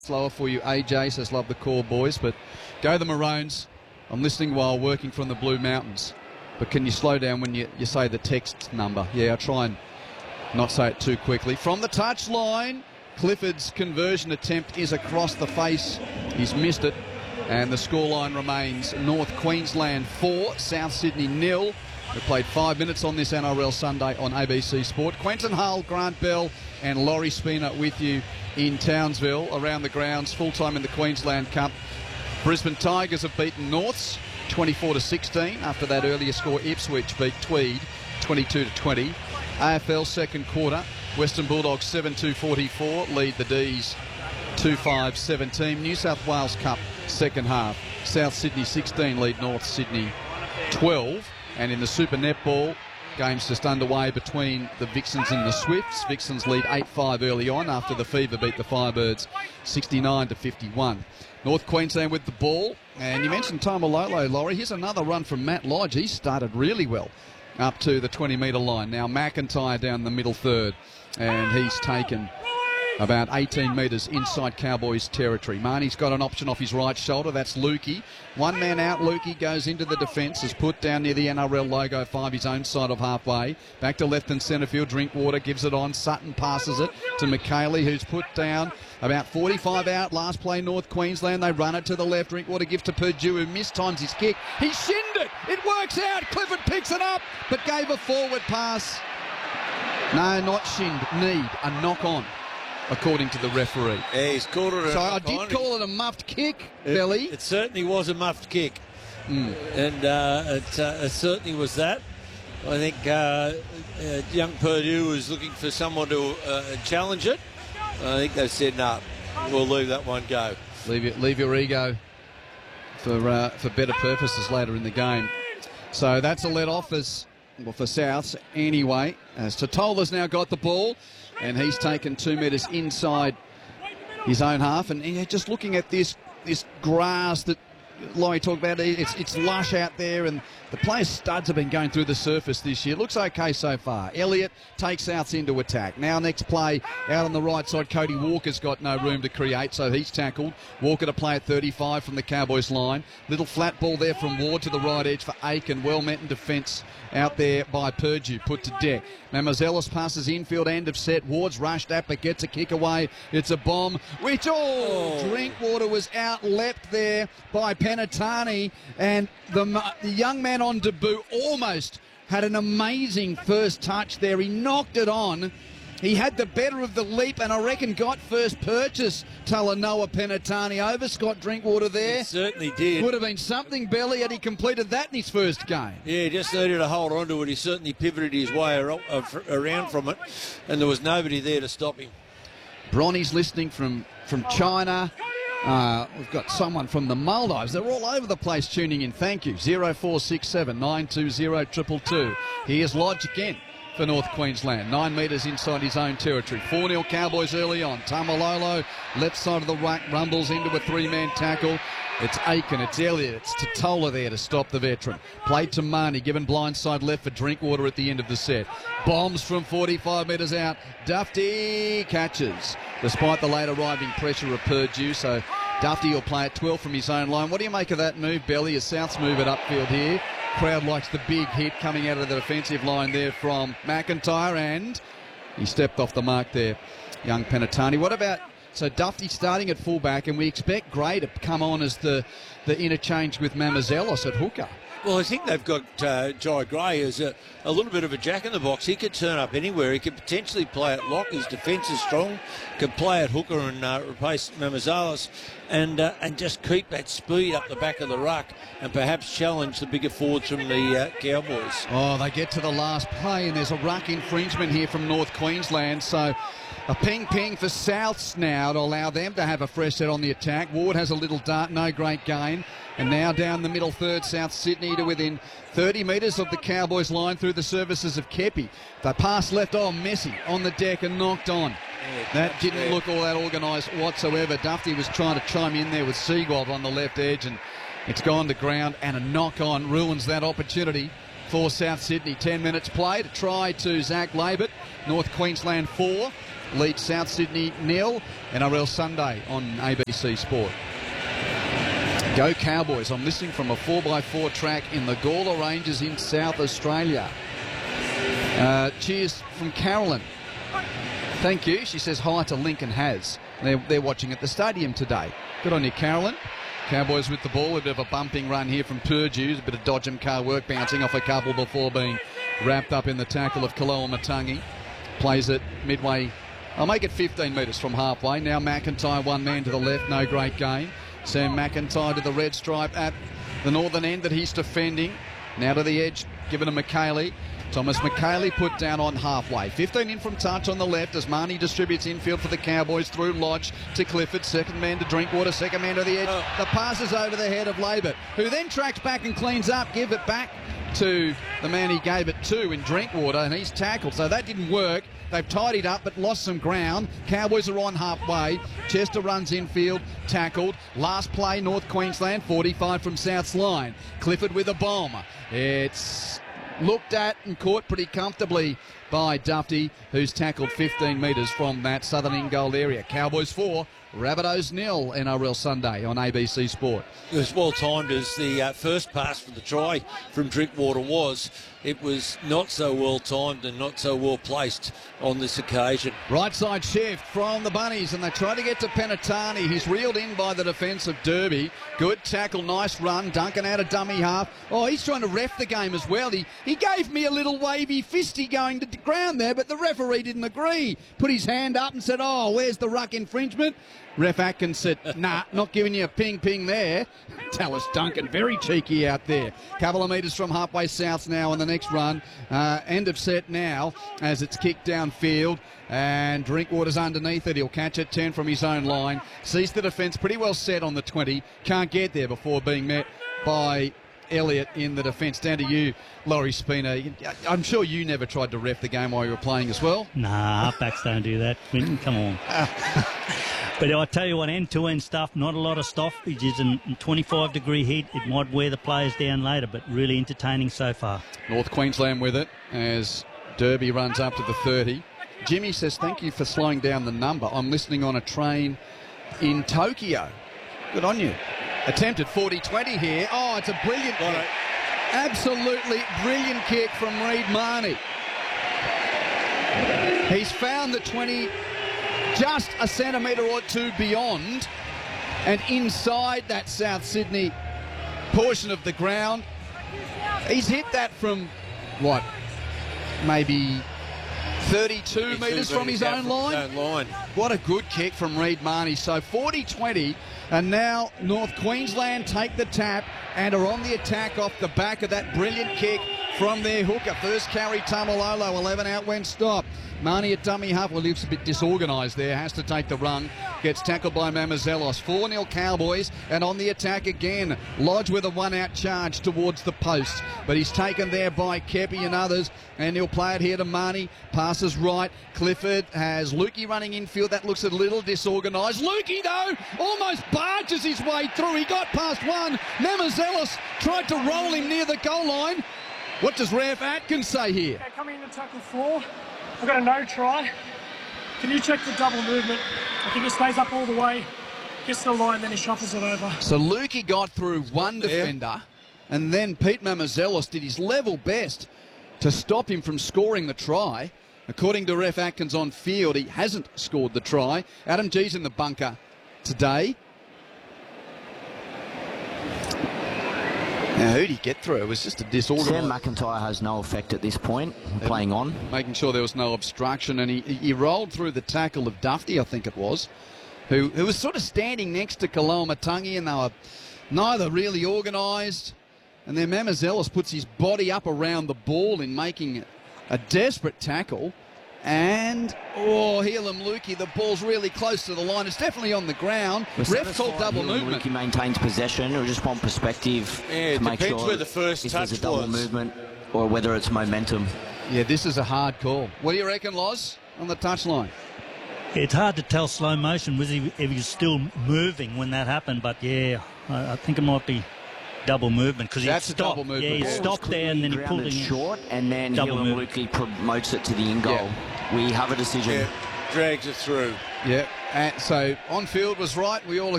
Slower for you, AJ says, love the call, boys, but go the Maroons. I'm listening while working from the Blue Mountains. But can you slow down when you say the text number? Yeah, I'll try and not say it too quickly. From the touchline, Clifford's conversion attempt is across the face. He's missed it. And the scoreline remains North Queensland 4, South Sydney 0. We played 5 minutes on this NRL Sunday on ABC Sport. Quentin Hull, Grant Bell and Laurie Spina with you in Townsville. Around the grounds, full-time in the Queensland Cup. Brisbane Tigers have beaten Norths 24-16. After that earlier score, Ipswich beat Tweed 22-20. AFL second quarter, Western Bulldogs 7-2-44 lead the D's 2-5-17. New South Wales Cup second half, South Sydney 16 lead North Sydney 12. And in the Super Netball, games just underway between the Vixens and the Swifts. Vixens lead 8-5 early on after the Fever beat the Firebirds 69-51. North Queensland with the ball. And you mentioned Taumalolo, Laurie. Here's another run from Matt Lodge. He started really well up to the 20-metre line. Now McIntyre down the middle third. And he's taken about 18 metres inside Cowboys territory. Marnie's got an option off his right shoulder. That's Lukey. One man out. Lukey goes into the defence. Is put down near the NRL logo 5, his own side of halfway. Back to left and centre field. Drinkwater gives it on. Sutton passes it to McKaylee, who's put down about 45 out. Last play North Queensland. They run it to the left. Drinkwater gives to Purdue, who mistimes his kick. He shinned it. It works out. Clifford picks it up, but gave a forward pass. No, not shinned. Need a knock on, according to the referee. Yeah, he's called it a So I did call it a muffed kick, Belly. It certainly was a muffed kick. And it certainly was that. I think young Purdue was looking for someone to challenge it. I think they said, no, we'll leave that one go. Leave your ego for better purposes later in the game. So that's a let-off for Souths anyway. As Totola's now got the ball. And he's taken 2 metres inside his own half. And just looking at this grass that Laurie talked about, it's lush out there, and the players' studs have been going through the surface this year. It looks okay so far. Elliott takes Souths into attack. Now next play out on the right side, Cody Walker's got no room to create, so he's tackled. Walker to play at 35 from the Cowboys line. Little flat ball there from Ward to the right edge for Aiken. Well met in defence out there by Purdue, put to deck. Mamazelos passes infield, end of set. Ward's rushed at, but gets a kick away. It's a bomb, which Drinkwater was out-leapt there by Penatani, and the young man on debut almost had an amazing first touch there. He knocked it on. He had the better of the leap, and I reckon got first purchase. Talanoa Penatani over Scott Drinkwater there. He certainly did. Would have been something, Belly, had he completed that in his first game. Yeah, he just needed to hold on to it. He certainly pivoted his way around from it, and there was nobody there to stop him. Bronny's listening from China. We've got someone from the Maldives. They're all over the place tuning in. Thank you. 0467 920 222. Here's Lodge again for North Queensland. 9 metres inside his own territory. 4-0 Cowboys early on. Taumalolo, left side of the rack, rumbles into a 3-man tackle. It's Aiken, it's Elliott, it's Totola there to stop the veteran. Played to Marnie, given blindside left for Drinkwater at the end of the set. Bombs from 45 metres out. Dufty catches, despite the late arriving pressure of Purdue. So Dufty will play at 12 from his own line. What do you make of that move, Belly, as Souths move it upfield here? Crowd likes the big hit coming out of the defensive line there from McIntyre, and he stepped off the mark there, young Penatani. What about, so Dufty starting at fullback, and we expect Gray to come on as the interchange with Mamazelos at hooker. Well, I think they've got Jai Gray as a little bit of a jack-in-the-box. He could turn up anywhere. He could potentially play at lock. His defence is strong. Could play at hooker and replace Mamazelos and just keep that speed up the back of the ruck and perhaps challenge the bigger forwards from the Cowboys. Oh, they get to the last play, and there's a ruck infringement here from North Queensland. So a ping for Souths now to allow them to have a fresh set on the attack. Ward has a little dart, no great gain. And now down the middle third, South Sydney to within 30 metres of the Cowboys line through the services of Kepi. The pass left on Messi on the deck and knocked on. That didn't look all that organised whatsoever. Dufty was trying to chime in there with Seagold on the left edge, and it's gone to ground, and a knock-on ruins that opportunity for South Sydney. 10 minutes played. A try to Zach Labert North Queensland 4 leads South Sydney 0. NRL Sunday on ABC Sport. Go Cowboys. I'm listening from a 4x4 track in the Gawler Ranges in South Australia. Cheers from Carolyn. Thank you. She says hi to Lincoln Has. They're watching at the stadium today. Good on you, Carolyn. Cowboys with the ball. A bit of a bumping run here from Purdue. A bit of dodge and car work, bouncing off a couple before being wrapped up in the tackle of Koloamatangi. Plays it midway. I'll make it 15 metres from halfway. Now McIntyre, one man to the left. No great gain. Sam McIntyre to the red stripe at the northern end that he's defending. Now to the edge, given to McKaylee. Thomas McKaylee put down on halfway. 15 in from touch on the left as Marnie distributes infield for the Cowboys through Lodge to Clifford. Second man to Drinkwater, second man to the edge. The pass is over the head of Labert, who then tracks back and cleans up. Give it back to the man he gave it to in Drinkwater, and he's tackled. So that didn't work. They've tidied up but lost some ground. Cowboys are on halfway. Chester runs infield, tackled. Last play, North Queensland, 45 from South's line. Clifford with a bomb. It's looked at and caught pretty comfortably by Dufty, who's tackled 15 metres from that southern in-goal area. Cowboys 4, Rabbitohs 0, NRL Sunday on ABC Sport. It was well timed as the first pass for the try from Drinkwater was. It was not so well timed and not so well placed on this occasion. Right side shift from the Bunnies, and they try to get to Penatani. He's reeled in by the defence of Derby. Good tackle, nice run. Duncan out of dummy half. Oh, he's trying to ref the game as well. He gave me a little wavy fisty going to the ground there, but the referee didn't agree. Put his hand up and said, oh, where's the ruck infringement? Ref Atkins said, nah, not giving you a ping there. Tallis Duncan, very cheeky out there. Couple of metres from halfway south now on the next run. End of set now as it's kicked downfield. And Drinkwater's underneath it. He'll catch it 10 from his own line. Sees the defence pretty well set on the 20. Can't get there before being met by Elliott in the defence. Down to you, Laurie Spina. I'm sure you never tried to ref the game while you were playing as well. Nah, halfbacks don't do that. Quinton, come on. But I tell you what, end-to-end stuff, not a lot of stuff. It is in 25-degree heat. It might wear the players down later, but really entertaining so far. North Queensland with it as Derby runs up to the 30. Jimmy says, thank you for slowing down the number. I'm listening on a train in Tokyo. Good on you. Attempted 40-20 here. Oh, it's a brilliant kick. Absolutely brilliant kick from Reid Marnie. He's found the 20 just a centimetre or two beyond and inside that South Sydney portion of the ground. He's hit that from, what, maybe 32 metres from his own line. What a good kick from Reid Marnie. So 40-20, and now North Queensland take the tap and are on the attack off the back of that brilliant kick from their hooker. First carry, Tamalolo, 11 out when stopped. Marnie at dummy half, well, looks a bit disorganised there, has to take the run, gets tackled by Mamazelos. 4-0 Cowboys, and on the attack again. Lodge with a one-out charge towards the post, but he's taken there by Kepi and others, and he'll play it here to Marnie. Passes right. Clifford has Lukey running infield. That looks a little disorganised. Lukey, though, almost barges his way through. He got past one. Mamazelos tried to roll him near the goal line. What does Ref Atkins say here? Okay, coming in to tackle 4. I've got a no try. Can you check the double movement? I think it stays up all the way, gets to the line, then he shuffles it over. So Lukey got through one defender, and then Pete Mamazelos did his level best to stop him from scoring the try. According to Ref Atkins on field, he hasn't scored the try. Adam G's in the bunker today. Now, who'd he get through? It was just a disorganised... Sam McIntyre has no effect at this point, playing on. Making sure there was no obstruction, and he rolled through the tackle of Dufty, I think it was, who was sort of standing next to Koloamatangi, and they were neither really organised. And then Mamazelos puts his body up around the ball in making a desperate tackle. And, Helam Lukey, the ball's really close to the line. It's definitely on the ground. Ref called double movement. Lukey maintains possession. We just want perspective to make sure where the first if touch there's a double movement or whether it's momentum. Yeah, this is a hard call. What do you reckon, Loz, on the touchline? It's hard to tell slow motion if he was still moving when that happened, but yeah, I think it might be double movement because he stopped. Double movement. Yeah, he stopped there and then he pulled it short, and then Helam Lukey promotes it to the in goal. Yeah. We have a decision. Yeah, drags it through. Yeah, and so on field was right. We all agree.